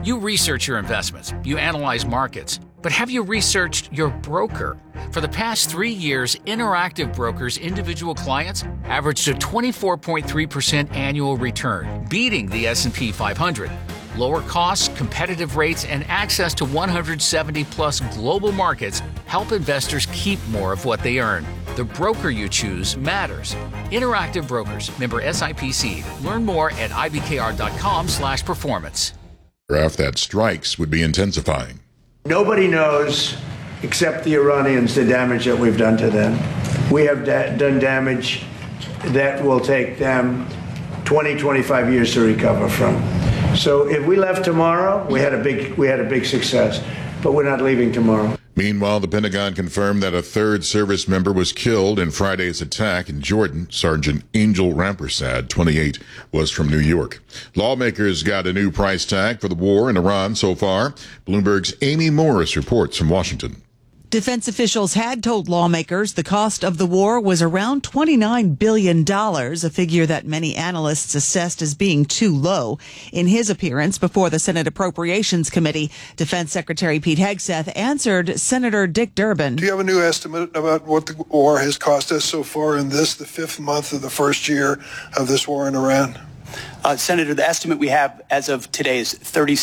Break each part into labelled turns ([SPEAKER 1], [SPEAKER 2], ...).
[SPEAKER 1] You research your investments, you analyze markets, but have you researched your broker? For the past 3 years, Interactive Brokers' individual clients averaged a 24.3% annual return, beating the S&P 500. Lower costs, competitive rates, and access to 170-plus global markets help investors keep more of what they earn. The broker you choose matters. Interactive Brokers, member SIPC. Learn more at ibkr.com/performance.
[SPEAKER 2] That strikes would be intensifying.
[SPEAKER 3] Nobody knows, except the Iranians, the damage that we've done to them. We have done damage that will take them 20, 25 years to recover from. So if we left tomorrow, we had a big success, but we're not leaving tomorrow.
[SPEAKER 2] Meanwhile, the Pentagon confirmed that a third service member was killed in Friday's attack in Jordan. Sergeant Angel Rampersad, 28, was from New York. Lawmakers got a new price tag for the war in Iran so far. Bloomberg's Amy Morris reports from Washington.
[SPEAKER 4] Defense officials had told lawmakers the cost of the war was around $29 billion, a figure that many analysts assessed as being too low. In his appearance before the Senate Appropriations Committee, Defense Secretary Pete Hegseth answered Senator Dick Durbin.
[SPEAKER 5] Do you have a new estimate about what the war has cost us so far in the fifth month of the first year of this war in Iran?
[SPEAKER 6] Senator, the estimate we have as of today is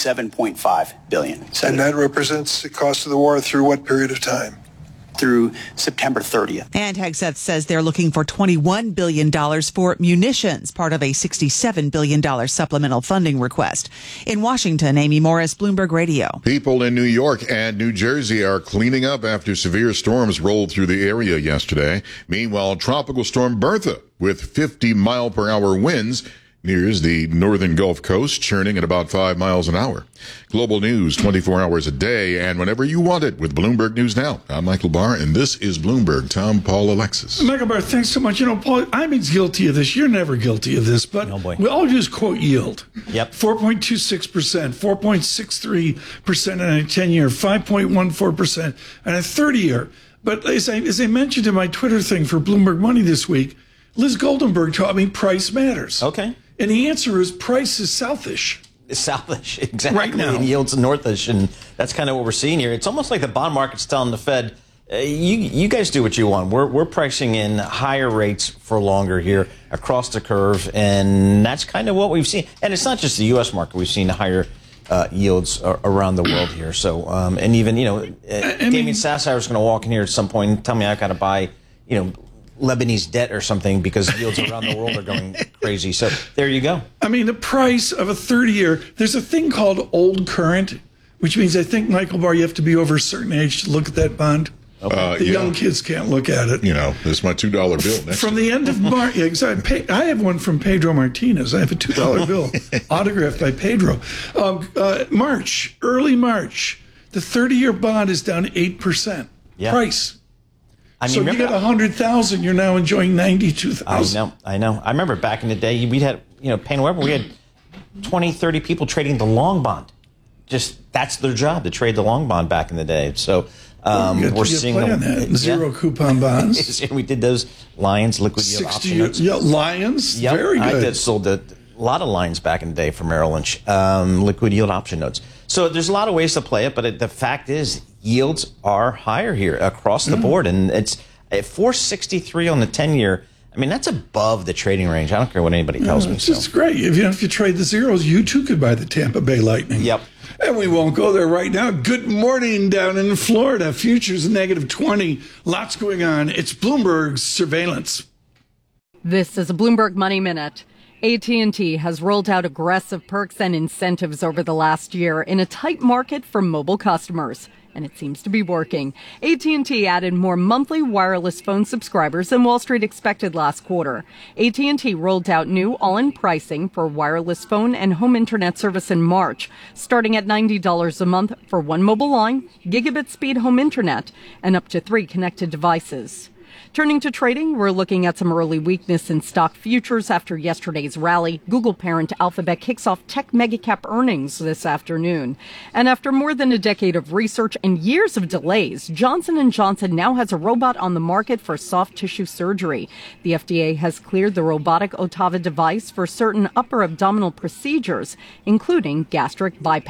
[SPEAKER 6] $37.5 billion. Senator.
[SPEAKER 5] And that represents the cost of the war through what period of time?
[SPEAKER 6] Through September 30th.
[SPEAKER 4] And Hegseth says they're looking for $21 billion for munitions, part of a $67 billion supplemental funding request. In Washington, Amy Morris, Bloomberg Radio.
[SPEAKER 2] People in New York and New Jersey are cleaning up after severe storms rolled through the area yesterday. Meanwhile, Tropical Storm Bertha, with 50-mile-per-hour winds, nears the northern Gulf Coast, churning at about 5 miles an hour. Global news 24 hours a day and whenever you want it with Bloomberg News Now. I'm Michael Barr, and this is Bloomberg. Tom, Paul, Alexis.
[SPEAKER 7] Michael Barr, thanks so much. You know, Paul, I'm guilty of this. You're never guilty of this, but we all just quote yield.
[SPEAKER 8] Yep.
[SPEAKER 7] 4.26%, 4.63% on a 10-year, 5.14% on a 30-year. But as I mentioned in my Twitter thing for Bloomberg Money this week, Liz Goldenberg taught me price matters.
[SPEAKER 8] Okay.
[SPEAKER 7] And the answer is price is southish.
[SPEAKER 8] Southish, exactly.
[SPEAKER 7] Right now.
[SPEAKER 8] And yields northish, and that's kind of what we're seeing here. It's almost like the bond market's telling the Fed, you guys do what you want. We're pricing in higher rates for longer here across the curve, and that's kind of what we've seen. And it's not just the U.S. market. We've seen higher yields around the world here. So, and even, Damien Sasser is going to walk in here at some point and tell me I've got to buy, Lebanese debt or something because yields around the world are going crazy. So there you go.
[SPEAKER 7] I mean, the price of a 30-year, there's a thing called old current, which means I think, Michael Barr, you have to be over a certain age to look at that bond. The young kids can't look at it.
[SPEAKER 2] This is my $2 bill. Next
[SPEAKER 7] from the end of March, exactly. I have one from Pedro Martinez. I have a $2 bill autographed by Pedro. Early March, the 30-year bond is down 8%.
[SPEAKER 8] Yeah.
[SPEAKER 7] Price. So
[SPEAKER 8] remember,
[SPEAKER 7] you got 100,000. You're now enjoying 92,000.
[SPEAKER 8] I know. I remember back in the day, we had, Payne Webber, we had 20, 30 people trading the long bond. Just that's their job, to trade the long bond back in the day. So we're seeing
[SPEAKER 7] zero coupon bonds.
[SPEAKER 8] We did those Lions liquid yield option notes.
[SPEAKER 7] Yeah, Lions.
[SPEAKER 8] Yep.
[SPEAKER 7] Very good.
[SPEAKER 8] I sold a lot of Lions back in the day for Merrill Lynch, liquid yield option notes. So there's a lot of ways to play it, but the fact is yields are higher here across the board, and it's at 463 on the 10-year. I mean, that's above the trading range. I don't care what anybody tells me.
[SPEAKER 7] It's great. If you trade the zeros, you too could buy the Tampa Bay Lightning.
[SPEAKER 8] Yep.
[SPEAKER 7] And we won't go there right now. Good morning down in Florida. Futures negative 20. Lots going on. It's Bloomberg's surveillance.
[SPEAKER 9] This is a Bloomberg Money Minute. AT&T has rolled out aggressive perks and incentives over the last year in a tight market for mobile customers, and it seems to be working. AT&T added more monthly wireless phone subscribers than Wall Street expected last quarter. AT&T rolled out new all-in pricing for wireless phone and home internet service in March, starting at $90 a month for one mobile line, gigabit speed home internet, and up to 3 connected devices. Turning to trading, we're looking at some early weakness in stock futures after yesterday's rally. Google parent Alphabet kicks off tech megacap earnings this afternoon. And after more than a decade of research and years of delays, Johnson & Johnson now has a robot on the market for soft tissue surgery. The FDA has cleared the robotic Ottava device for certain upper abdominal procedures, including gastric bypass.